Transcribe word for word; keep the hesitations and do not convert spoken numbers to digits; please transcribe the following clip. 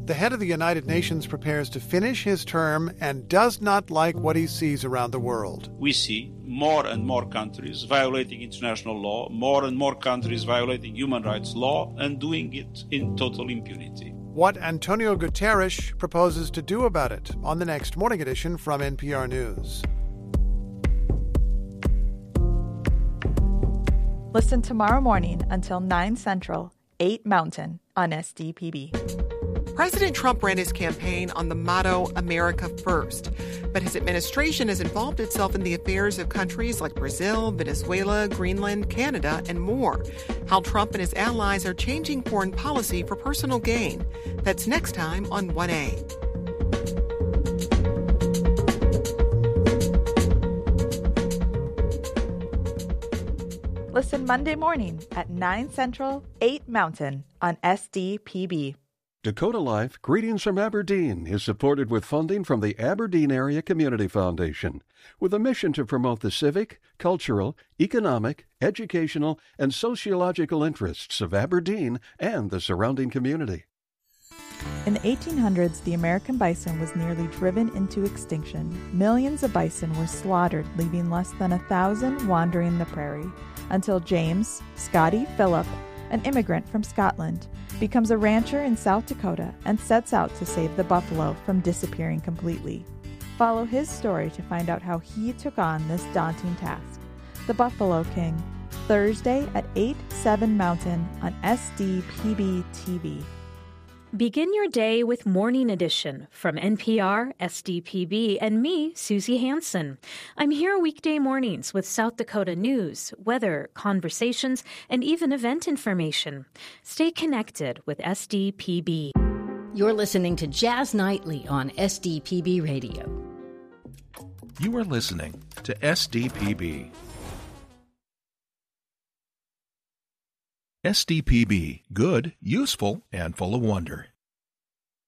The head of the United Nations prepares to finish his term and does not like what he sees around the world. We see more and more countries violating international law, more and more countries violating human rights law, and doing it in total impunity. What Antonio Guterres proposes to do about it on the next Morning Edition from N P R News. Listen tomorrow morning until nine Central, eight Mountain on S D P B. President Trump ran his campaign on the motto, America First. But his administration has involved itself in the affairs of countries like Brazil, Venezuela, Greenland, Canada, and more. How Trump and his allies are changing foreign policy for personal gain. That's next time on one A. Listen Monday morning at nine Central, eight Mountain on S D P B. Dakota Life Greetings from Aberdeen is supported with funding from the Aberdeen Area Community Foundation, with a mission to promote the civic, cultural, economic, educational, and sociological interests of Aberdeen and the surrounding community. In the eighteen hundreds, the American bison was nearly driven into extinction. Millions of bison were slaughtered, leaving less than a thousand wandering the prairie, until James Scotty Phillip, an immigrant from Scotland, becomes a rancher in South Dakota and sets out to save the buffalo from disappearing completely. Follow his story to find out how he took on this daunting task. The Buffalo King, Thursday at eight, seven Mountain on S D P B T V. Begin your day with Morning Edition from N P R, S D P B, and me, Susie Hansen. I'm here weekday mornings with South Dakota news, weather, conversations, and even event information. Stay connected with S D P B. You're listening to Jazz Nightly on S D P B Radio. You are listening to S D P B. S D P B, good, useful, and full of wonder.